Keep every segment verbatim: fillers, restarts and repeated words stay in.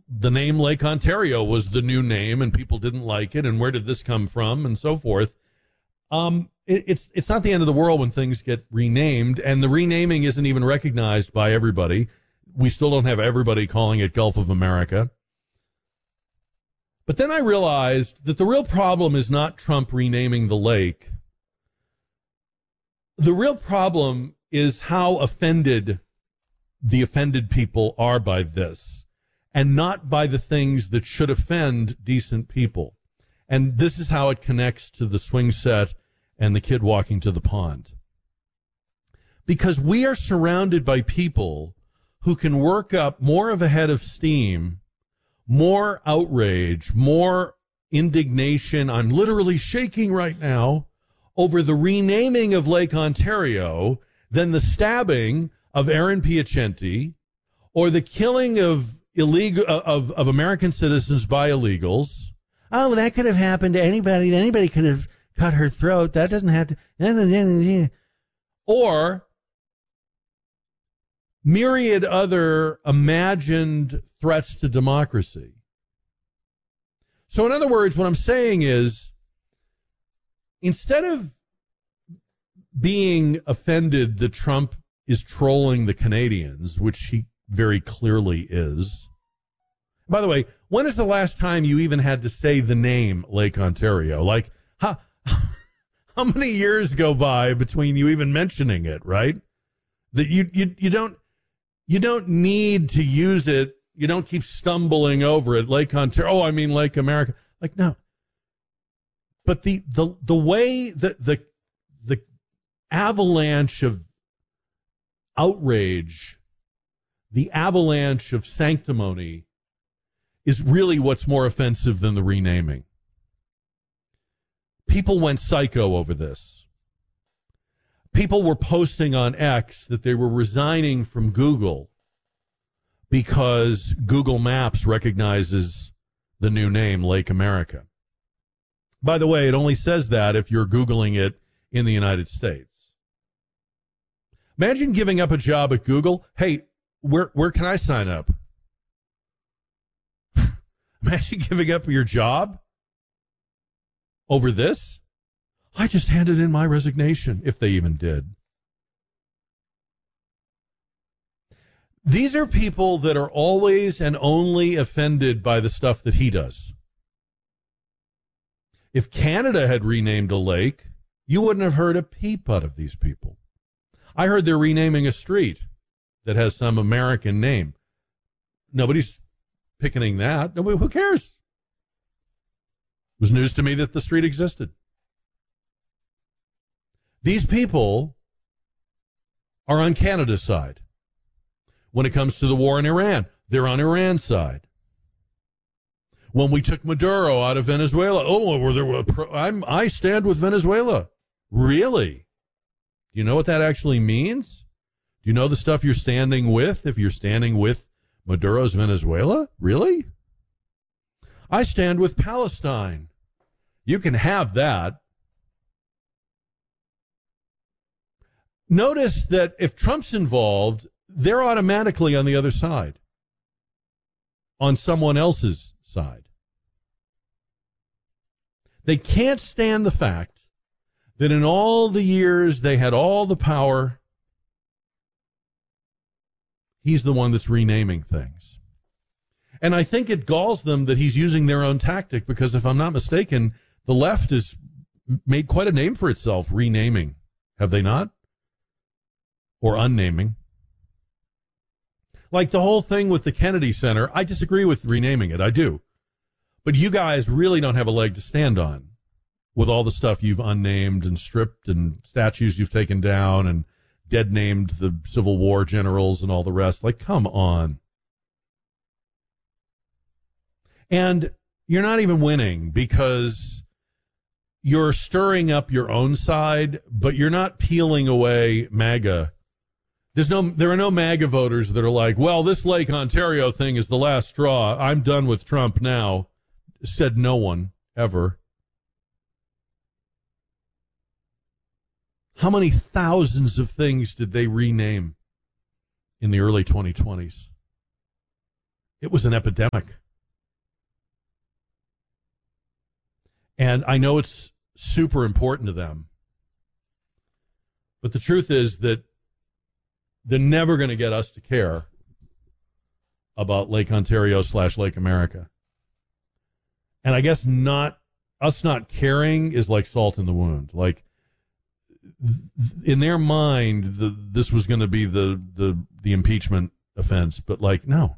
the name Lake Ontario was the new name and people didn't like it, and where did this come from, and so forth. Um, it, it's it's not the end of the world when things get renamed, and the renaming isn't even recognized by everybody. We still don't have everybody calling it Gulf of America. But then I realized that the real problem is not Trump renaming the lake. The real problem is how offended the offended people are by this, and not by the things that should offend decent people. And this is how it connects to the swing set and the kid walking to the pond. Because we are surrounded by people who can work up more of a head of steam, more outrage, more indignation. I'm literally shaking right now over the renaming of Lake Ontario than the stabbing of Aaron Piacenti or the killing of illegal of, of American citizens by illegals. Oh, that could have happened to anybody. Anybody could have cut her throat. That doesn't have to. Or myriad other imagined threats to democracy. So, in other words, what I'm saying is, instead of being offended that Trump is trolling the Canadians, which he very clearly is. By the way, when is the last time you even had to say the name Lake Ontario? Like, how, how many years go by between you even mentioning it, right? That you, you, you don't, you don't need to use it. You don't keep stumbling over it. Lake Ontario. Oh, I mean Lake America. Like, no. But the, the, the way that the, the avalanche of outrage, the avalanche of sanctimony is really what's more offensive than the renaming. People went psycho over this. People were posting on X that they were resigning from Google because Google Maps recognizes the new name Lake America. By the way, it only says that if you're Googling it in the United States. Imagine giving up a job at Google. Hey, where where can I sign up? Imagine giving up your job over this. I just handed in my resignation, if they even did. These are people that are always and only offended by the stuff that he does. If Canada had renamed a lake, you wouldn't have heard a peep out of these people. I heard they're renaming a street that has some American name. Nobody's picketing that. Nobody, who cares? It was news to me that the street existed. These people are on Canada's side. When it comes to the war in Iran, they're on Iran's side. When we took Maduro out of Venezuela, oh, were there, I'm, I stand with Venezuela. Really? Do you know what that actually means? Do you know the stuff you're standing with if you're standing with Maduro's Venezuela? Really? I stand with Palestine. You can have that. Notice that if Trump's involved, they're automatically on the other side, on someone else's side. They can't stand the fact that in all the years they had all the power, he's the one that's renaming things. And I think it galls them that he's using their own tactic because, if I'm not mistaken, the left has made quite a name for itself renaming. Have they not? Or unnaming. Like the whole thing with the Kennedy Center, I disagree with renaming it. I do. But you guys really don't have a leg to stand on with all the stuff you've unnamed and stripped and statues you've taken down and dead named the Civil War generals and all the rest. Like, come on. And you're not even winning because you're stirring up your own side, but you're not peeling away MAGA. There's no, there are no MAGA voters that are like, well, this Lake Ontario thing is the last straw. I'm done with Trump now. Said no one ever. How many thousands of things did they rename in the early twenty twenties? It was an epidemic. And I know it's super important to them. But the truth is that they're never going to get us to care about Lake Ontario slash Lake America. And I guess not us not caring is like salt in the wound. Like, in their mind, the, this was going to be the, the, the impeachment offense. But, like, no.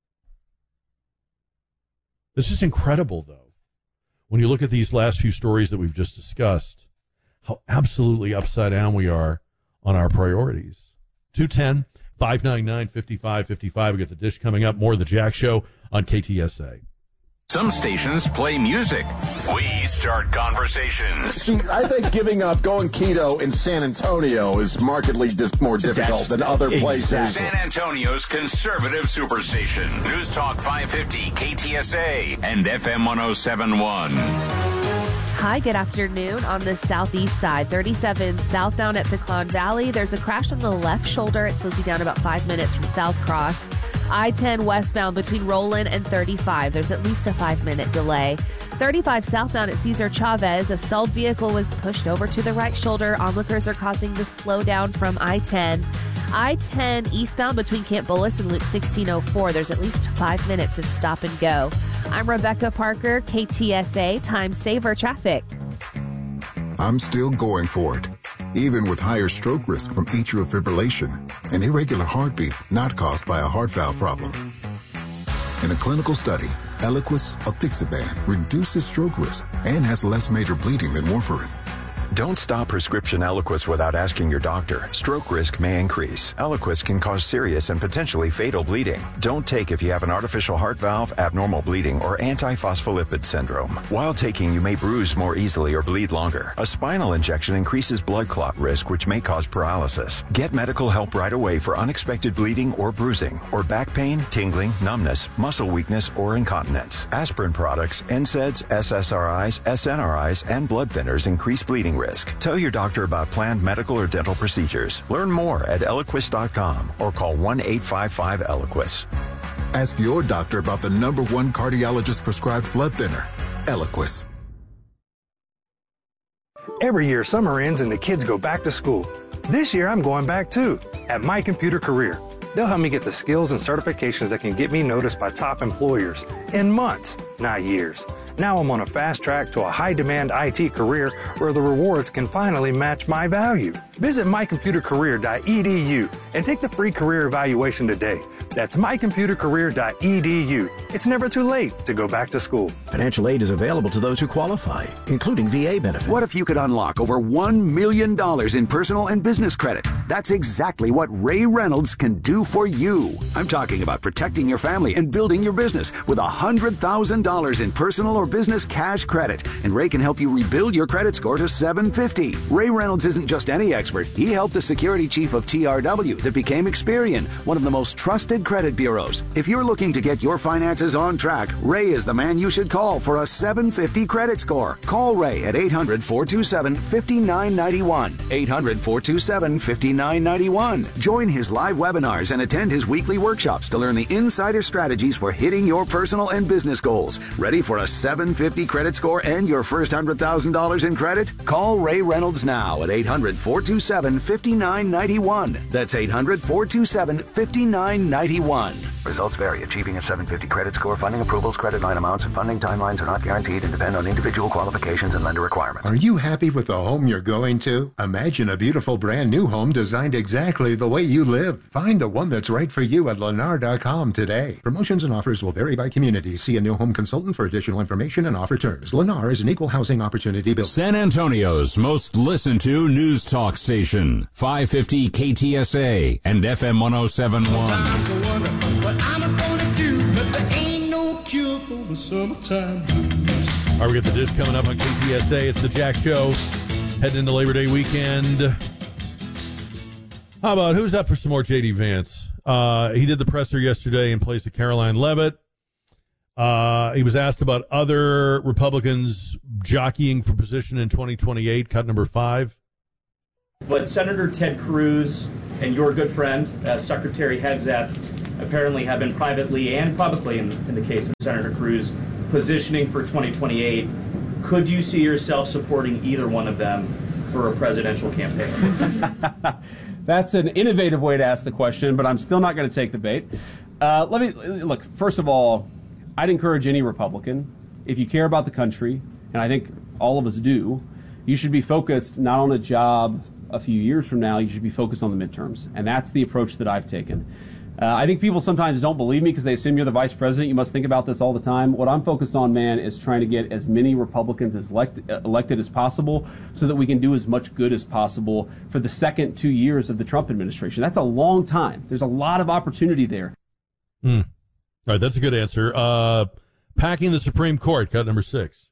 It's just incredible, though, when you look at these last few stories that we've just discussed, how absolutely upside down we are on our priorities. two one zero, five nine nine, five five five five. We got the dish coming up. More of the Jack Show on K T S A. Some stations play music. We start conversations. See, I think giving up going keto in San Antonio is markedly dis- more difficult That's than other places. Exactly. San Antonio's conservative superstation. News Talk five fifty K T S A and F M one oh seven point one. Hi, good afternoon. On the southeast side, thirty-seven southbound at Pecan Valley. There's a crash on the left shoulder. It slows you down about five minutes from South Cross. I ten westbound between Roland and thirty-five. There's at least a five-minute delay. thirty-five southbound at Cesar Chavez. A stalled vehicle was pushed over to the right shoulder. Onlookers are causing the slowdown from I ten. I ten eastbound between Camp Bullis and Loop sixteen oh four. There's at least five minutes of stop and go. I'm Rebecca Parker, K T S A Time Saver Traffic. I'm still going for it, even with higher stroke risk from atrial fibrillation, an irregular heartbeat not caused by a heart valve problem. In a clinical study, Eliquis apixaban reduces stroke risk and has less major bleeding than warfarin. Don't stop prescription Eliquis without asking your doctor. Stroke risk may increase. Eliquis can cause serious and potentially fatal bleeding. Don't take if you have an artificial heart valve, abnormal bleeding, or antiphospholipid syndrome. While taking, you may bruise more easily or bleed longer. A spinal injection increases blood clot risk, which may cause paralysis. Get medical help right away for unexpected bleeding or bruising, or back pain, tingling, numbness, muscle weakness, or incontinence. Aspirin products, N SAIDs, S S R Is, S N R Is, and blood thinners increase bleeding risk. Tell your doctor about planned medical or dental procedures. Learn more at Eliquis dot com or call one eight five five Eliquis. Ask your doctor about the number one cardiologist prescribed blood thinner, Eliquis. Every year, summer ends and the kids go back to school. This year, I'm going back too, at My Computer Career. They'll help me get the skills and certifications that can get me noticed by top employers in months, not years. Now I'm on a fast track to a high-demand I T career where the rewards can finally match my value. Visit my computer career dot e d u and take the free career evaluation today. That's my computer career dot e d u. It's never too late to go back to school. Financial aid is available to those who qualify, including V A benefits. What if you could unlock over one million dollars in personal and business credit? That's exactly what Ray Reynolds can do for you. I'm talking about protecting your family and building your business with one hundred thousand dollars in personal or business cash credit. And Ray can help you rebuild your credit score to seven fifty. Ray Reynolds isn't just any expert. He helped the security chief of T R W that became Experian, one of the most trusted credit bureaus. If you're looking to get your finances on track, Ray is the man you should call for a seven fifty credit score. Call Ray at eight hundred, four two seven, five nine nine one. eight hundred, four two seven, five nine nine one. Join his live webinars and attend his weekly workshops to learn the insider strategies for hitting your personal and business goals. Ready for a seven fifty credit score and your first one hundred thousand dollars in credit? Call Ray Reynolds now at eight hundred, four two seven, five nine nine one. That's eight hundred, four two seven, five nine nine one. Results vary. Achieving a seven fifty credit score, funding approvals, credit line amounts, and funding timelines are not guaranteed and depend on individual qualifications and lender requirements. Are you happy with the home you're going to? Imagine a beautiful brand new home designed exactly the way you live. Find the one that's right for you at Lennar dot com today. Promotions and offers will vary by community. See a new home consultant for additional information and offer terms. Lennar is an equal housing opportunity builder. San Antonio's most listened to news talk station, five fifty K T S A and F M one oh seven point one. What I'm gonna do, but there ain't no cure for the summertime blues. All right, we got the dish coming up on K T S A. It's the Jack Show. Heading into Labor Day weekend. How about who's up for some more J D Vance? Uh, he did the presser yesterday in place of Caroline Leavitt. Uh, he was asked about other Republicans jockeying for position in twenty twenty-eight, cut number five. But Senator Ted Cruz and your good friend, uh, Secretary Hegseth, apparently have been privately and publicly, in, in the case of Senator Cruz, positioning for twenty twenty-eight. Could you see yourself supporting either one of them for a presidential campaign? That's an innovative way to ask the question, but I'm still not going to take the bait. Uh, let me look. First of all, I'd encourage any Republican, if you care about the country, and I think all of us do, you should be focused not on a job a few years from now. You should be focused on the midterms, and that's the approach that I've taken. Uh, I think people sometimes don't believe me because they assume you're the vice president. You must think about this all the time. What I'm focused on, man, is trying to get as many Republicans as elect, uh, elected as possible so that we can do as much good as possible for the second two years of the Trump administration. That's a long time. There's a lot of opportunity there. Mm. All right, that's a good answer. Uh, packing the Supreme Court, cut number six.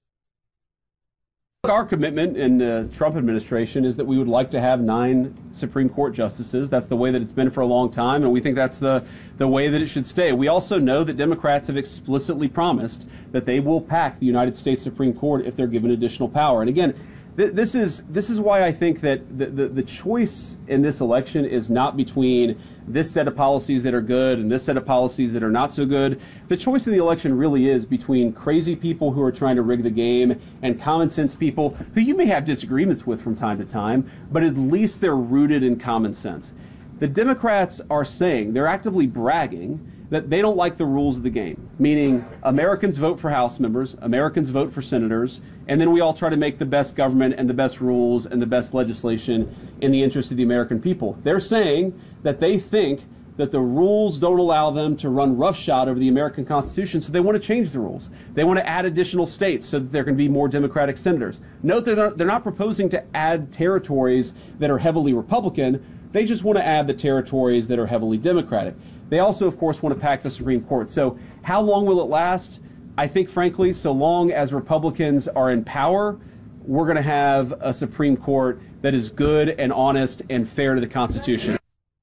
Our commitment in the Trump administration is that we would like to have nine Supreme Court justices. That's the way that it's been for a long time, and we think that's the, the way that it should stay. We also know that Democrats have explicitly promised that they will pack the United States Supreme Court if they're given additional power. And again, th- this is this is why I think that the, the, the choice in this election is not between this set of policies that are good and this set of policies that are not so good. The choice in the election really is between crazy people who are trying to rig the game and common sense people who you may have disagreements with from time to time, but at least they're rooted in common sense. The Democrats are saying, they're actively bragging, that they don't like the rules of the game, meaning Americans vote for House members, Americans vote for senators, and then we all try to make the best government and the best rules and the best legislation in the interest of the American people. They're saying that they think that the rules don't allow them to run roughshod over the American Constitution, so they want to change the rules. They want to add additional states so that there can be more Democratic senators. Note that they're not, they're not proposing to add territories that are heavily Republican. They just want to add the territories that are heavily Democratic. They also, of course, want to pack the Supreme Court. So how long will it last? I think, frankly, so long as Republicans are in power, we're going to have a Supreme Court that is good and honest and fair to the Constitution.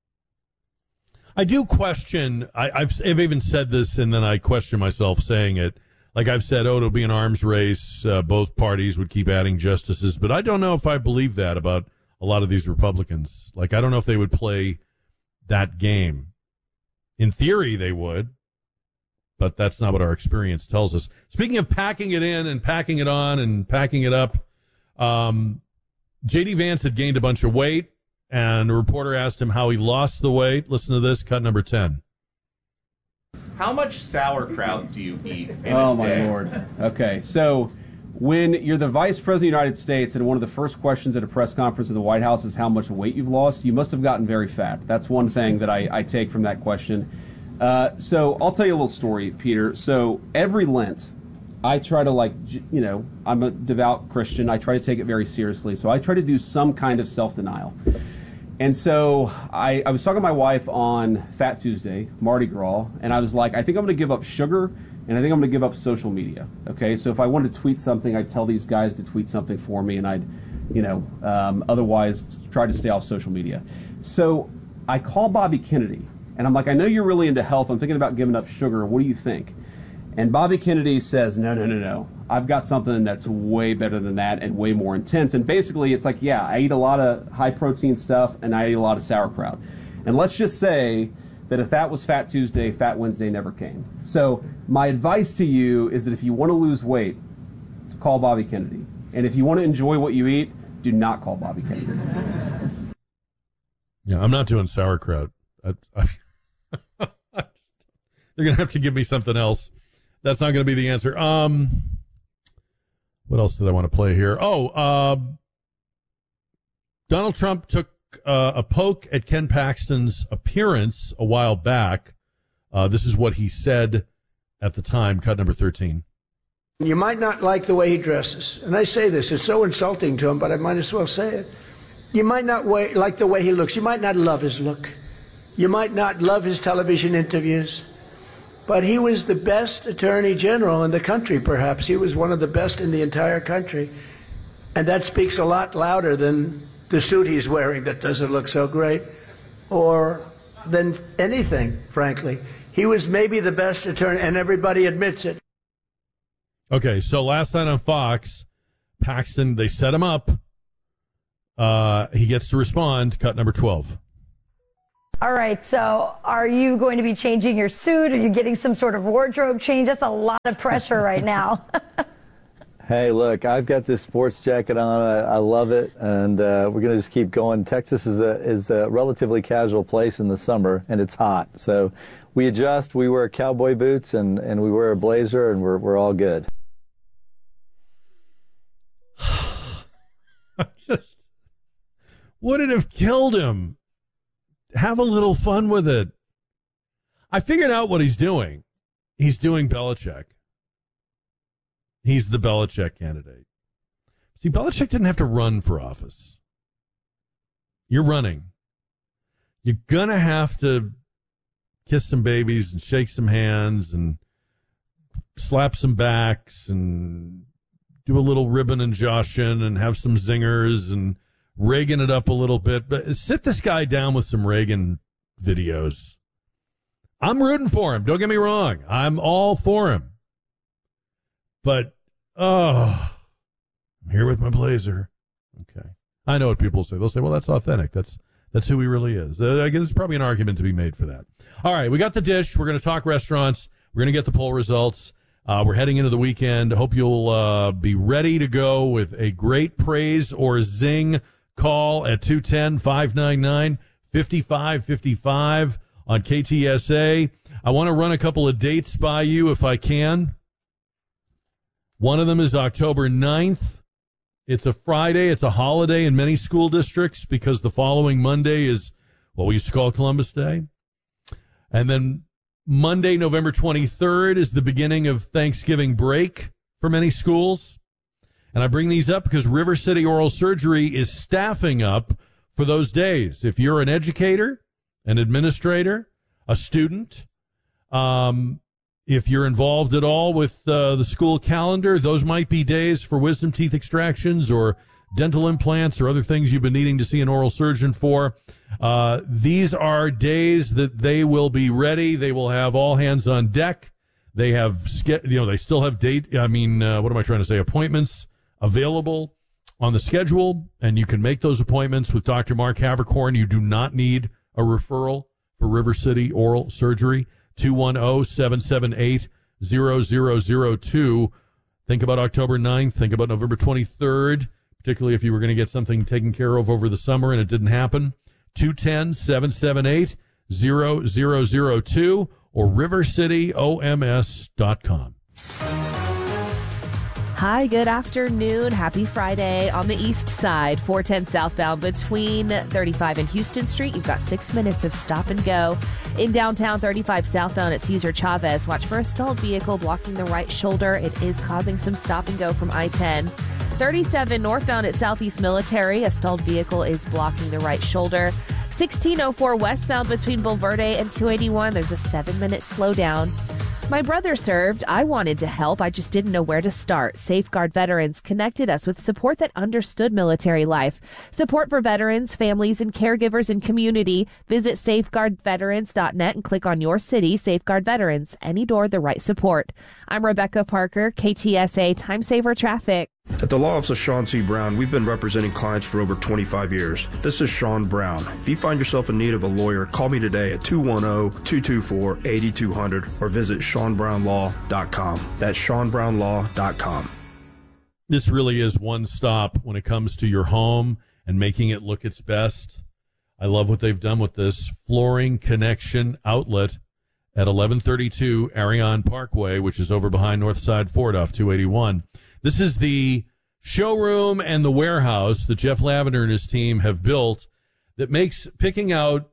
I do question, I, I've, I've even said this, and then I question myself saying it. Like I've said, oh, it'll be an arms race. Uh, both parties would keep adding justices. But I don't know if I believe that about a lot of these Republicans. Like, I don't know if they would play that game. In theory, they would, but that's not what our experience tells us. Speaking of packing it in and packing it on and packing it up, um, J D. Vance had gained a bunch of weight, and a reporter asked him how he lost the weight. Listen to this, cut number ten. How much sauerkraut do you eat in Oh, a my day? Lord. Okay, so when you're the Vice President of the United States and one of the first questions at a press conference at the White House is how much weight you've lost, you must have gotten very fat. That's one thing that I, I take from that question. Uh, so I'll tell you a little story, Peter. So every Lent, I try to, like, you know, I'm a devout Christian. I try to take it very seriously. So I try to do some kind of self-denial. And so I, I was talking to my wife on Fat Tuesday, Mardi Gras, and I was like, I think I'm going to give up sugar, and I think I'm going to give up social media. Okay, so if I wanted to tweet something, I'd tell these guys to tweet something for me, and I'd, you know, um, otherwise try to stay off social media. So I call Bobby Kennedy, and I'm like, I know you're really into health. I'm thinking about giving up sugar. What do you think? And Bobby Kennedy says, no, no, no, no. I've got something that's way better than that and way more intense. And basically, it's like, yeah, I eat a lot of high-protein stuff, and I eat a lot of sauerkraut. And let's just say that if that was Fat Tuesday, Fat Wednesday never came. So my advice to you is that if you want to lose weight, call Bobby Kennedy. And if you want to enjoy what you eat, do not call Bobby Kennedy. Yeah, I'm not doing sauerkraut. I, I, they're going to have to give me something else. That's not going to be the answer. Um, what else did I want to play here? Oh, uh, Donald Trump took uh, a poke at Ken Paxton's appearance a while back. Uh, this is what he said at the time, cut number thirteen. You might not like the way he dresses. And I say this, it's so insulting to him, but I might as well say it. You might not way, like the way he looks. You might not love his look. You might not love his television interviews. But he was the best attorney general in the country, perhaps. He was one of the best in the entire country. And that speaks a lot louder than the suit he's wearing that doesn't look so great, or than anything, frankly. He was maybe the best attorney, and everybody admits it. Okay, so last night on Fox, Paxton, they set him up. Uh, he gets to respond, cut number twelve. All right, so are you going to be changing your suit? Are you getting some sort of wardrobe change? That's a lot of pressure right now. Hey, look, I've got this sports jacket on. I, I love it, and uh, we're going to just keep going. Texas is a is a relatively casual place in the summer, and it's hot. So we adjust. We wear cowboy boots, and, and we wear a blazer, and we're we're all good. Just would it have killed him? Have a little fun with it. I figured out what he's doing. He's doing Belichick. He's the Belichick candidate. See, Belichick didn't have to run for office. You're running. You're going to have to kiss some babies and shake some hands and slap some backs and do a little ribbon and joshin and have some zingers and Reagan it up a little bit. But sit this guy down with some Reagan videos. I'm rooting for him. Don't get me wrong. I'm all for him. But, oh, I'm here with my blazer. Okay. I know what people say. They'll say, well, that's authentic. That's that's who he really is. Uh, I guess there's probably an argument to be made for that. All right, we got the dish. We're going to talk restaurants. We're going to get the poll results. Uh, we're heading into the weekend. Hope you'll uh, be ready to go with a great praise or zing call at two one zero, five nine nine, five five five five on K T S A. I want to run a couple of dates by you if I can. One of them is October ninth. It's a Friday. It's a holiday in many school districts because the following Monday is what we used to call Columbus Day. And then Monday, November twenty-third, is the beginning of Thanksgiving break for many schools. And I bring these up because River City Oral Surgery is staffing up for those days. If you're an educator, an administrator, a student, um, if you're involved at all with uh, the school calendar, those might be days for wisdom teeth extractions or dental implants or other things you've been needing to see an oral surgeon for. Uh, these are days that they will be ready. They will have all hands on deck. They have, you know, they still have date. I mean, uh, what am I trying to say? Appointments available on the schedule, and you can make those appointments with Doctor Mark Havercorn. You do not need a referral for River City Oral Surgery. two one zero, seven seven eight, zero zero zero two. Think about October ninth. Think about November twenty-third, particularly if you were going to get something taken care of over the summer and it didn't happen. two one zero, seven seven eight, zero zero zero two or river city o m s dot com. Hi, good afternoon. Happy Friday. On the east side, four ten southbound between thirty-five and Houston Street. You've got six minutes of stop and go. In downtown, thirty-five southbound at Cesar Chavez. Watch for a stalled vehicle blocking the right shoulder. It is causing some stop and go from I ten. thirty-seven northbound at Southeast Military. A stalled vehicle is blocking the right shoulder. sixteen oh four westbound between Bulverde and two eighty-one. There's a seven-minute slowdown. My brother served. I wanted to help. I just didn't know where to start. Safeguard Veterans connected us with support that understood military life. Support for veterans, families, and caregivers in community. Visit safeguard veterans dot net and click on your city. Safeguard Veterans. Any door, the right support. I'm Rebecca Parker, K T S A Time Saver Traffic. At the Law Office of Sean C. Brown, we've been representing clients for over twenty-five years. This is Sean Brown. If you find yourself in need of a lawyer, call me today at two one zero, two two four, eight two zero zero or visit sean brown law dot com. That's sean brown law dot com. This really is one stop when it comes to your home and making it look its best. I love what they've done with this Flooring Connection outlet at eleven thirty-two Arion Parkway, which is over behind Northside Ford off two eighty-one. This is the showroom and the warehouse that Jeff Lavender and his team have built that makes picking out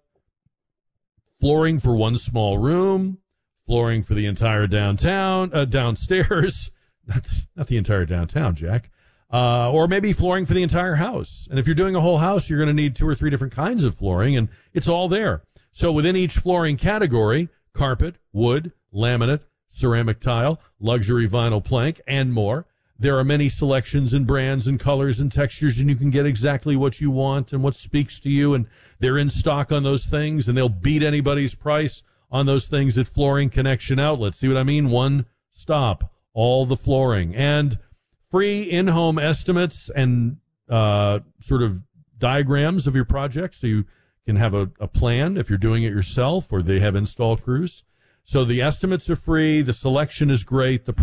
flooring for one small room, flooring for the entire downtown, uh, downstairs, not the, not the entire downtown, Jack, uh, or maybe flooring for the entire house. And if you're doing a whole house, you're going to need two or three different kinds of flooring, and it's all there. So within each flooring category, carpet, wood, laminate, ceramic tile, luxury vinyl plank, and more. There are many selections and brands and colors and textures, and you can get exactly what you want and what speaks to you, and they're in stock on those things, and they'll beat anybody's price on those things at Flooring Connection Outlets. See what I mean? One stop, all the flooring, and free in-home estimates and uh, sort of diagrams of your project, so you can have a, a plan if you're doing it yourself or they have install crews. So the estimates are free. The selection is great. The